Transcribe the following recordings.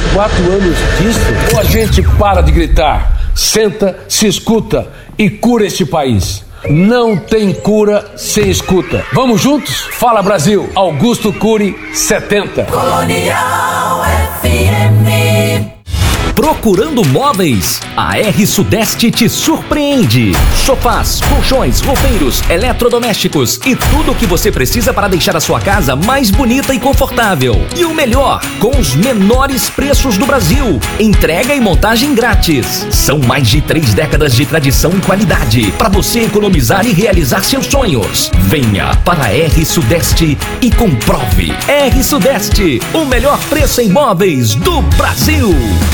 4 anos disso? Ou a gente para de gritar, senta, se escuta e cura este país? Não tem cura sem escuta. Vamos juntos? Fala Brasil, Augusto Cury 70. Colonial FM. Procurando móveis? A R Sudeste te surpreende. Sofás, colchões, roupeiros, eletrodomésticos e tudo o que você precisa para deixar a sua casa mais bonita e confortável. E o melhor, com os menores preços do Brasil. Entrega e montagem grátis. São mais de 3 décadas de tradição e qualidade para você economizar e realizar seus sonhos. Venha para a R Sudeste e comprove. R Sudeste, o melhor preço em móveis do Brasil.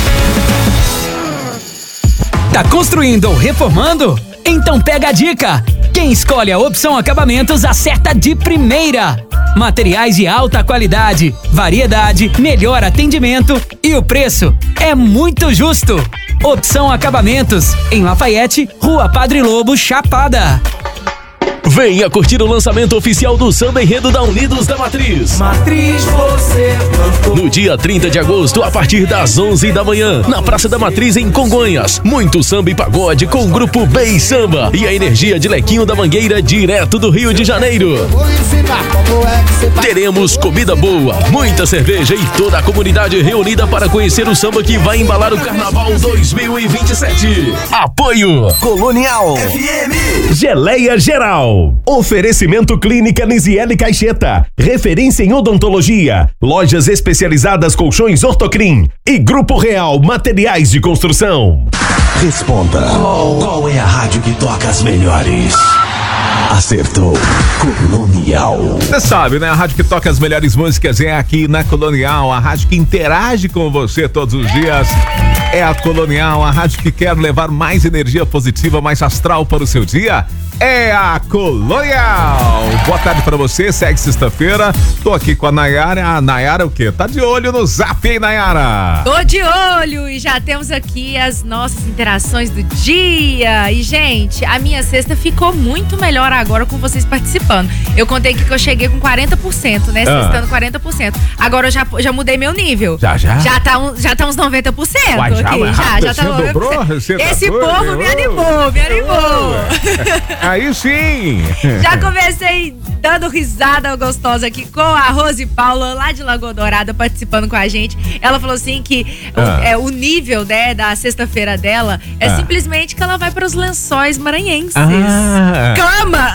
Tá construindo ou reformando? Então pega a dica! Quem escolhe a Opção Acabamentos acerta de primeira! Materiais de alta qualidade, variedade, melhor atendimento e o preço é muito justo! Opção Acabamentos, em Lafayette, Rua Padre Lobo, Chapada. Venha curtir o lançamento oficial do Samba Enredo da Unidos da Matriz. Matriz, você plantou. No dia 30 de agosto, a partir das 11 da manhã, na Praça da Matriz, em Congonhas. Muito samba e pagode com o grupo Bem Samba e a energia de Lequinho da Mangueira, direto do Rio de Janeiro. Teremos comida boa, muita cerveja e toda a comunidade reunida para conhecer o samba que vai embalar o Carnaval 2027. Apoio Colonial FM. Geleia Geral. Oferecimento Clínica Nisiele Caixeta, referência em odontologia, lojas especializadas Colchões Ortocrim e Grupo Real Materiais de Construção. Responda, qual é a rádio que toca as melhores? Acertou. Colonial. Você sabe, né? A rádio que toca as melhores músicas é aqui na Colonial. A rádio que interage com você todos os dias é a Colonial. A rádio que quer levar mais energia positiva, mais astral para o seu dia é a Colonial. Boa tarde pra você, segue sexta-feira. Tô aqui com a Nayara. A Nayara o quê? Tá de olho no Zap, hein, Nayara? Tô de olho e já temos aqui as nossas interações do dia. E, gente, a minha sexta ficou muito melhor agora com vocês participando. Eu contei que eu cheguei com 40%, né? Sextando 40%. Agora eu já mudei meu nível. Já? Já tá uns 90%. Uai, já tá 90%. Dobrou? Esse povo me animou. Aí sim! Já comecei dando risada gostosa aqui com a Rose Paula, lá de Lagoa Dourada, participando com a gente. Ela falou assim que o nível, né, da sexta-feira dela é simplesmente que ela vai para os Lençóis Maranhenses. Cama!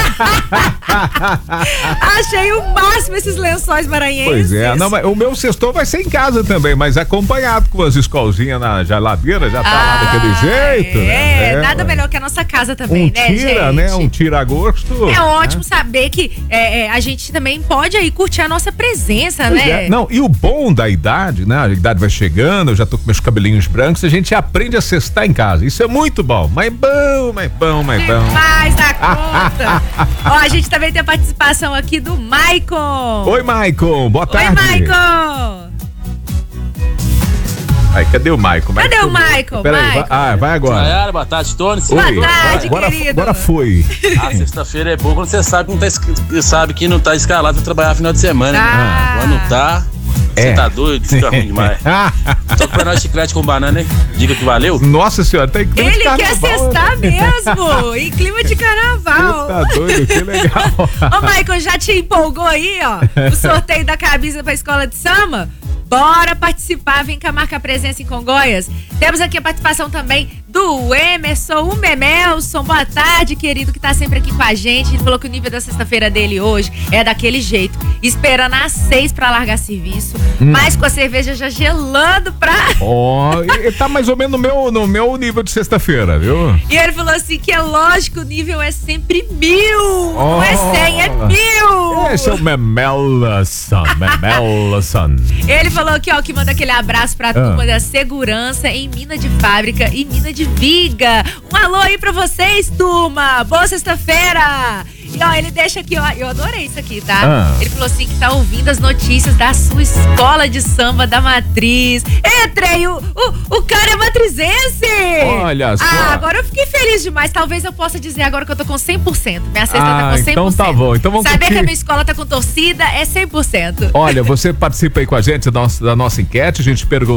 Achei o máximo esses Lençóis Maranhenses. Pois é, não, mas o meu sextou vai ser em casa também, mas acompanhado com as escolzinhas na geladeira, já tá lá daquele jeito. Nada melhor que a nossa casa também, né, tira, gente? Um tira-gosto. É ótimo saber que a gente também pode aí curtir a nossa presença, pois né? Não, e o bom da idade, né? A idade vai chegando, eu já tô com meus cabelinhos brancos, a gente aprende a sextar em casa. Isso é muito bom, mas bom. Demais da conta. Ó, a gente também tem a participação aqui do Maicon. Oi, Maicon, boa tarde. Oi, Maicon. Aí, cadê o Maicon? Cadê o Maicon? Peraí, vai agora. Nayara, boa tarde, Tony. Boa tarde, querido. Agora foi. A sexta-feira é boa quando você sabe que não tá escalado pra trabalhar final de semana. Né? Quando tá, você tá doido, fica ruim demais. Só pra nós chiclete com banana, hein? Diga que valeu. Nossa senhora, tá em clima de carnaval. Ele quer sextar mesmo, em clima de carnaval. Você tá doido, que legal. Ô, Maicon, já te empolgou aí, ó, o sorteio da camisa pra escola de samba? Bora participar, vem cá marcar presença em Congonhas. Temos aqui a participação também do Emerson, o Memelson. Boa tarde, querido, que tá sempre aqui com a gente. Ele falou que o nível da sexta-feira dele hoje é daquele jeito, esperando às 6 pra largar serviço, mas com a cerveja já gelando pra... Ele tá mais ou menos no meu nível de sexta-feira, viu? E ele falou assim que é lógico, o nível é sempre 1000, não é 100, é 1000. Esse é o Memelson. Ele falou aqui, ó, que manda aquele abraço pra turma da segurança em mina de fábrica e mina de viga. Um alô aí pra vocês, turma. Boa sexta-feira. E ó, ele deixa aqui, ó, eu adorei isso aqui, tá? Ele falou assim que tá ouvindo as notícias da sua escola de samba da Matriz. Entrei, o cara é matrizense! Olha só. Agora eu fiquei feliz demais. Talvez eu possa dizer agora que eu tô com 100%. Minha sexta tá com 100%. Então tá bom. Então vamos saber que a minha escola tá com torcida é 100%. Olha, você participa aí com a gente da nossa enquete. A gente perguntou